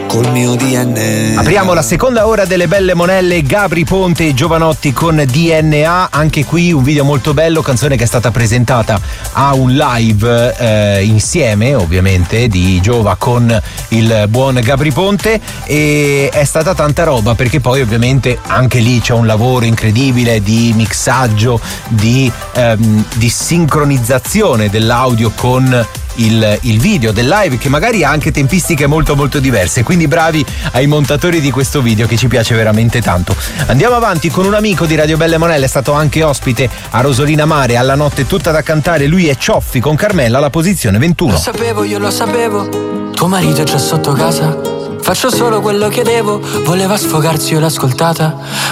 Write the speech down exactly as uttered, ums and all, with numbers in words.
col mio D N A. Apriamo la seconda ora delle belle monelle, Gabry Ponte e Jovanotti con D N A. Anche qui un video molto bello, canzone che è stata presentata a un live eh, insieme ovviamente di Giova con il buon Gabry Ponte, e è stata tanta roba perché poi ovviamente anche lì c'è un lavoro incredibile di mixaggio, di, ehm, di sincronizzazione dell'audio con Il, il video del live, che magari ha anche tempistiche molto molto diverse, quindi bravi ai montatori di questo video che ci piace veramente tanto. Andiamo avanti con un amico di Radio Belle Monelle, è stato anche ospite a Rosolina Mare, alla notte tutta da cantare, lui è Cioffi con Carmella alla posizione ventuno. Lo sapevo, io lo sapevo, tuo marito è già sotto casa, faccio solo quello che devo, voleva sfogarsi, io l'ho ascoltata,